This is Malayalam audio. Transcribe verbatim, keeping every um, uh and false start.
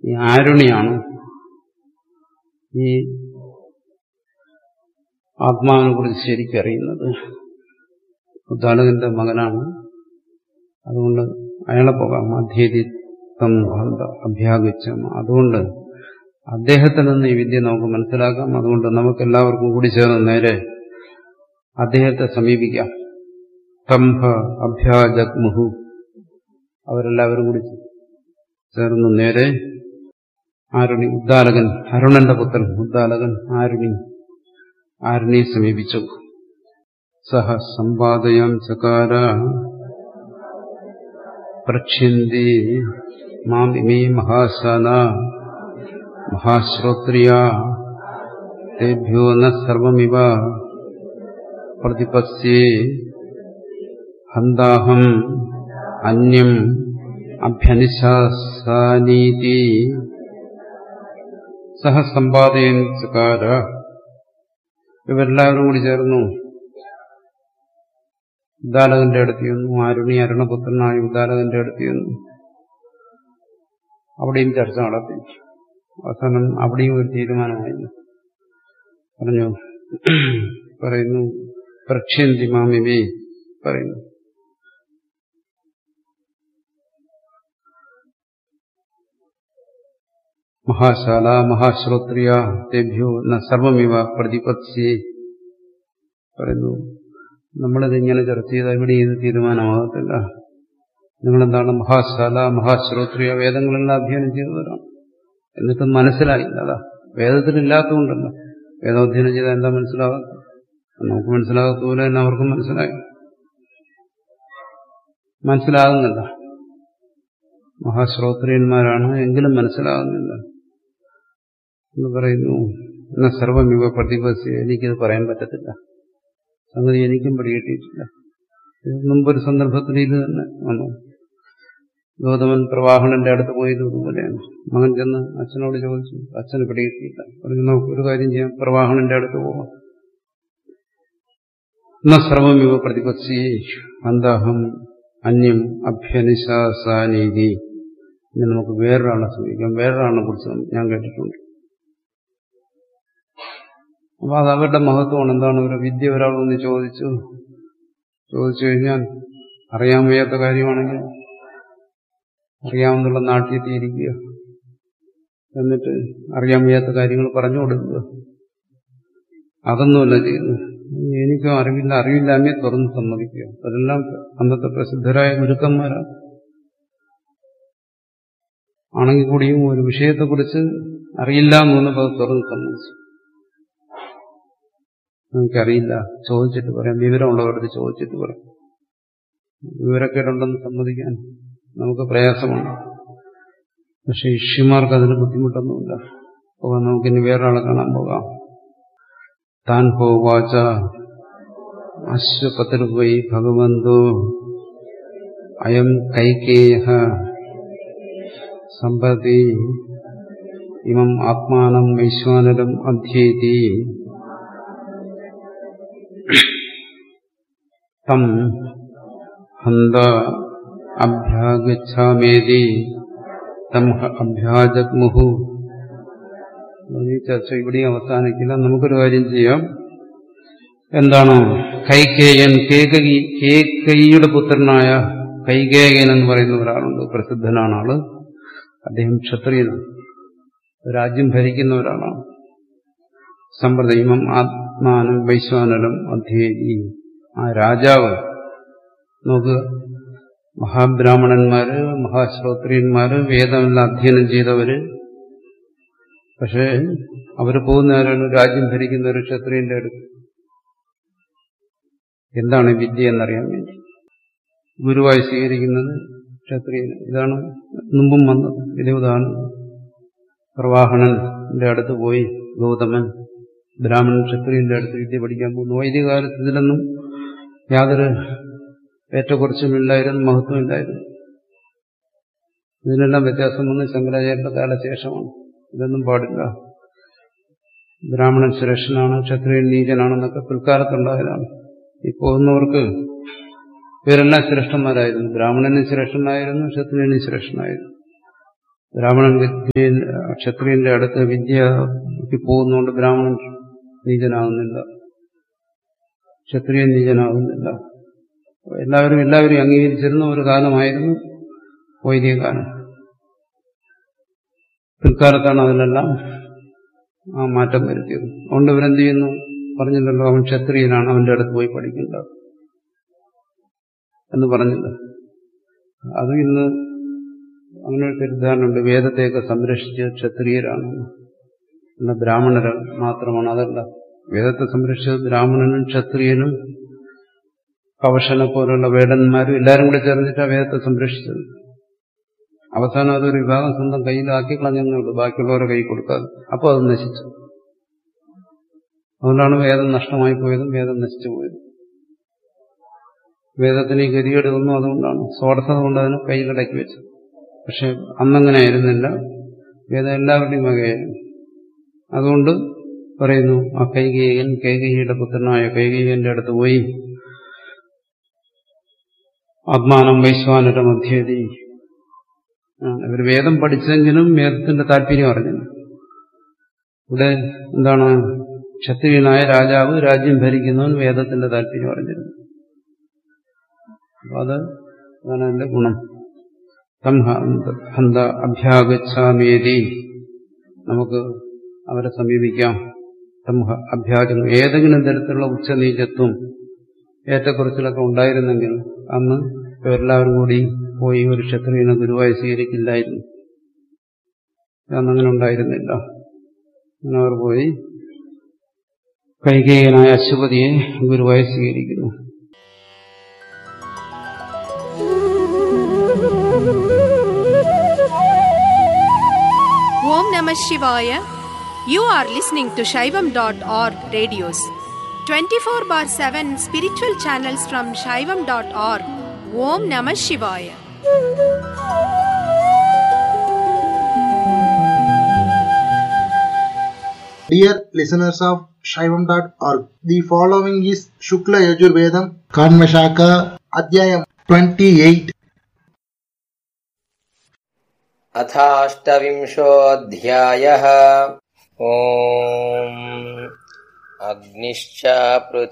ഈ ആരുണിയാണ് ഈ ആത്മാവിനെ കുറിച്ച് ശരിക്കറിയുന്നത്. ഉദ്ദാലകന്റെ മകനാണ്. അതുകൊണ്ട് അയാളെ പോകാം. അധ്യേതിത്വം അഭ്യാഗിച്ചം. അതുകൊണ്ട് അദ്ദേഹത്തിൽ നിന്ന് ഈ വിദ്യ നമുക്ക് മനസ്സിലാക്കാം. അതുകൊണ്ട് നമുക്കെല്ലാവർക്കും കൂടി ചേർന്ന് നേരെ അദ്ദേഹത്തെ സമീപിക്കാം. തംഭ അഭ്യാജഗ്മുഹു. അവരെല്ലാവരും കൂടി ചേർന്ന് നേരെ ആരുണി, ഉദ്ദാലകൻ, അരുണന്റെ പുത്രൻ ഉദ്ദാലകൻ ആരുണി ആരുണിയെ സമീപിച്ചു. സഹ സമ്പാദയം ചകാര പ്രക്ഷ്യന്തി മാം ഇമേ മഹാശാല മഹാശ്രോത്രിയ തേഭ്യോ ന സർവമിവ പ്രതിപസ്യേ ഹന്താഹം അന്യം അഭ്യനിശാസാനീതി. സഹ സമ്പാദയൻ ചകാര. ഇവരെല്ലാവരും കൂടി ചേർന്നു ഉദ്ദാലകന്റെ അടുത്ത് ചെന്നു. ആരുണി അരുണപുത്രനായ ഉദ്ദാലകന്റെ അടുത്ത് ചെന്നു. അവിടെയും ചർച്ച നടത്തി. അവസാനം അവിടെയും ഒരു തീരുമാനമായി. പറഞ്ഞു പറയുന്നു പ്രക്ഷ്യന്തി മാമിവേ പറയുന്നു. മഹാശാല മഹാശ്രോത്രിയ തേഭ്യോ ന സർവമിവ പ്രതിപത്സ്യേ പറയുന്നു. നമ്മളിത് ഇങ്ങനെ ചർച്ച ചെയ്താൽ ഇവിടെ ഇത് തീരുമാനമാകത്തില്ല. നിങ്ങളെന്താണ് മഹാശാല മഹാശ്രോത്രിയ വേദങ്ങളെല്ലാം അധ്യയനം ചെയ്തവരാണ്. എന്നിട്ടും മനസ്സിലായില്ല. അതാ വേദത്തിലില്ലാത്തതുകൊണ്ടല്ല. വേദാധ്യയനം ചെയ്താൽ എന്താ മനസ്സിലാകാത്ത? നമുക്ക് മനസ്സിലാകത്തൂല എന്ന് അവർക്കും മനസ്സിലായി. മനസ്സിലാകുന്നില്ല. മഹാശ്രോത്രിയന്മാരാണ്, എങ്കിലും മനസ്സിലാകുന്നില്ല എന്ന് പറയുന്നു. എന്ന സർവമിവ പ്രതിപസ്യ. എനിക്കിത് പറയാൻ പറ്റത്തില്ല. സംഗതി എനിക്കും പിടികിട്ടിയിട്ടില്ല. മുമ്പൊരു സന്ദർഭത്തിൽ ഇത് തന്നെ വന്നു. ഗൗതമൻ പ്രവാഹണന്റെ അടുത്ത് പോയത് ഇതുപോലെയാണ്. മകൻ ചെന്ന് അച്ഛനോട് ചോദിച്ചു. അച്ഛന് പിടികിട്ടിയില്ല. പറഞ്ഞു നമുക്ക് ഒരു കാര്യം ചെയ്യാം, പ്രവാഹണന്റെ അടുത്ത് പോവാം. എന്ന സർവമിവ പ്രതിപസ്യേ അന്താഹം അന്യം അഭ്യനിശാസാനീതി. ഇനി നമുക്ക് വേറൊരാളെ ശ്രമിക്കാം. വേറൊരാളെ കുറിച്ച് ഞാൻ കേട്ടിട്ടുണ്ട്. അപ്പൊ അത് അവരുടെ മഹത്വമാണ്. എന്താണ് ഒരു വിദ്യ ഒരാളൊന്ന് ചോദിച്ചു ചോദിച്ചു കഴിഞ്ഞാൽ അറിയാൻ വയ്യാത്ത കാര്യമാണെങ്കിൽ അറിയാവുന്നുള്ള നാട്യത്തിയിരിക്കുക, എന്നിട്ട് അറിയാൻ വയ്യാത്ത കാര്യങ്ങൾ പറഞ്ഞു കൊടുക്കുക. അതൊന്നുമല്ല ചെയ്യുന്നു. എനിക്കും അറിവില്ല, അറിവില്ലായ്മയെ തുറന്ന് സമ്മതിക്കുക. അതെല്ലാം അന്നത്തെ പ്രസിദ്ധരായ ഗുരുക്കന്മാരാണ്. ആണെങ്കിൽ കൂടിയും ഒരു വിഷയത്തെക്കുറിച്ച് അറിയില്ല എന്ന് പറഞ്ഞപ്പോൾ അത് തുറന്ന് സമ്മതിച്ചു. നമുക്കറിയില്ല, ചോദിച്ചിട്ട് പറയാം. വിവരമുള്ളവരുടെ ചോദിച്ചിട്ട് പറയാം. വിവരക്കേടുണ്ടെന്ന് സമ്മതിക്കാൻ നമുക്ക് പ്രയാസമാണ്. പക്ഷെ ശിഷ്യന്മാർക്ക് അതിന് ബുദ്ധിമുട്ടൊന്നുമില്ല. അപ്പോൾ നമുക്കിനി വേറൊരാളെ കാണാൻ പോകാം. താൻ ഹോവാച അശ്വപതിർവൈ ഭഗവന്തോ അയം കൈകേയഃ സമ്പതി ഇമം ആത്മാനം വൈശ്വാനരം അധ്യേതി തം ഹന്ത അഭ്യാഗച്ഛാമേതി തം അഭ്യാജഗ്മുഹു. ഈ ചർച്ച ഇവിടെ അവസാനിക്കില്ല. നമുക്കൊരു കാര്യം ചെയ്യാം. എന്താണ് കൈകേയൻ, കേകയി കേകയിയുടെ പുത്രനായ കൈകേയൻ എന്ന് പറയുന്ന ഒരാളുണ്ട്. പ്രസിദ്ധനാണ് ആള്. അദ്ദേഹം ക്ഷത്രിയനാണ്, രാജ്യം ഭരിക്കുന്ന ഒരാളാണ്. സമ്പ്രദൈമം ആത്മാനം വൈശ്വാനരം അധ്യേയി. ആ രാജാവ് നോക്കുക, മഹാബ്രാഹ്മണന്മാര്, മഹാശ്രോത്രിയന്മാര്, വേദമെല്ലാം അധ്യയനം ചെയ്തവര്. പക്ഷേ അവര് പോകുന്നവരാണ് രാജ്യം ഭരിക്കുന്ന ഒരു ക്ഷത്രിയന്റെ അടുത്ത്. എന്താണ് വിദ്യ എന്നറിയാൻ വേണ്ടി ഗുരുവായി സ്വീകരിക്കുന്നത് ക്ഷത്രിയന്. ഇതാണ് മുമ്പും വന്നത്. ഇതേ ഉദാഹരണം. പ്രവാഹണന്റെ അടുത്ത് പോയി ഗൗതമൻ ബ്രാഹ്മണൻ ക്ഷത്രിയന്റെ അടുത്ത് വിദ്യ പഠിക്കാൻ പോകുന്നു. വൈദികകാലത്ത് ഇതിലൊന്നും യാതൊരു ഏറ്റക്കുറച്ചുമില്ലായിരുന്നു, മഹത്വമില്ലായിരുന്നു. ഇതിനെല്ലാം വ്യത്യാസം വന്ന് ശങ്കരാചാര്യന്റെ കാലശേഷമാണ്. ഇതൊന്നും പാടില്ല. ബ്രാഹ്മണൻ ശ്രേഷ്ഠനാണ്, ക്ഷത്രിയൻ നീചനാണെന്നൊക്കെ പിൽക്കാലത്തുണ്ടായതാണ്. ഈ പോകുന്നവർക്ക് ഇവരെല്ലാം ശ്രേഷ്ഠന്മാരായിരുന്നു. ബ്രാഹ്മണനും ശ്രേഷ്ഠനായിരുന്നു, ക്ഷത്രിയനും ശ്രേഷ്ഠനായിരുന്നു. ബ്രാഹ്മണൻ വിദ്യ ക്ഷത്രിയന്റെ അടുത്ത് വിദ്യക്ക് പോകുന്നതുകൊണ്ട് ബ്രാഹ്മണൻ നീചനാകുന്നില്ല, ക്ഷത്രിയൻ നീചനാകുന്നില്ല. എല്ലാവരും എല്ലാവരും അംഗീകരിച്ചിരുന്ന ഒരു കാലമായിരുന്നു വൈദിക കാലം. പിൽക്കാലത്താണ് അതിലെല്ലാം ആ മാറ്റം വരുത്തിയത്. അതുകൊണ്ട് ഇവരെന്ത് ചെയ്യുന്നു? പറഞ്ഞില്ലല്ലോ, അവൻ ക്ഷത്രിയനാണ്, അവന്റെ അടുത്ത് പോയി പഠിക്കണ്ട എന്ന് പറഞ്ഞില്ല. അത് ഇന്ന് അങ്ങനെ ഒരു തെറ്റിദ്ധാരണയുണ്ട്, വേദത്തെയൊക്കെ സംരക്ഷിച്ച് ക്ഷത്രിയരാണ്, അല്ല ബ്രാഹ്മണർ മാത്രമാണ്. അതല്ല, വേദത്തെ സംരക്ഷിച്ചത് ബ്രാഹ്മണനും ക്ഷത്രിയനും കവശനെ പോലുള്ള വേടന്മാരും എല്ലാവരും കൂടെ ചേർന്നിട്ടാണ് വേദത്തെ സംരക്ഷിച്ചത്. അവസാനം അതൊരു വിഭാഗം സ്വന്തം കയ്യിലാക്കി കളഞ്ഞെന്നേ ഉള്ളൂ, ബാക്കിയുള്ളവരെ കൈ കൊടുക്കാതെ. അപ്പോൾ അത് നശിച്ചു. അതുകൊണ്ടാണ് വേദം നഷ്ടമായി പോയതും വേദം നശിച്ചു പോയതും. വേദത്തിന് ഈ ഗതികേട് വന്നു, അതുകൊണ്ടാണ് സ്വാർത്ഥത കൊണ്ട് അതിനെ കയ്യിലടക്കി വെച്ചത്. പക്ഷെ അന്നങ്ങനെ ആയിരുന്നില്ല, വേദം എല്ലാവരുടെയും വകയായിരുന്നു. അതുകൊണ്ട് പറയുന്നു, ആ കൈകേയൻ കൈകേയിയുടെ പുത്രനായ കൈകേയന്റെ അടുത്ത് പോയി ആത്മാനം വൈശ്വാനര മധ്യേതി. ഇവർ വേദം പഠിച്ചെങ്കിലും വേദത്തിന്റെ താല്പര്യം അറിഞ്ഞില്ല. ഇവിടെ എന്താണ്? ക്ഷത്രിയനായ രാജാവ് രാജ്യം ഭരിക്കുന്നവൻ വേദത്തിന്റെ താല്പര്യം അറിഞ്ഞിരുന്നു. അപ്പൊ അത് അതാണ് അതിന്റെ ഗുണം. ഹന്ത അഭ്യാഗച്ഛാമേതി, നമുക്ക് അവരെ സമീപിക്കാം. സംഹ അഭ്യാജം, ഏതെങ്കിലും തരത്തിലുള്ള ഉച്ചനീചത്വം ഏറ്റക്കുറച്ചിലൊക്കെ ഉണ്ടായിരുന്നെങ്കിൽ അന്ന് ഇവരെല്ലാവരും കൂടി പോയി ഒരു ക്ഷത്രിയനെ ഗുരുവായി സ്വീകരിക്കില്ലായിരുന്നു. അന്നങ്ങനെ ഉണ്ടായിരുന്നില്ല. അങ്ങനെ അവർ പോയി കൈകേയനായ അശ്വപതിയെ ഗുരുവായി സ്വീകരിക്കുന്നു. Om Namah Shivaya. You are listening to Shaivam dot org radios. twenty-four bar seven spiritual channels from Shaivam dot org. Om Namah Shivaya. Dear listeners of Shaivam dot org, the following is Shukla Yajurvedam Kanvashaka Adhyayam twenty-eight. अथाष्टविंशोऽध्यायः। ओम् अग्निश्च पृथिवी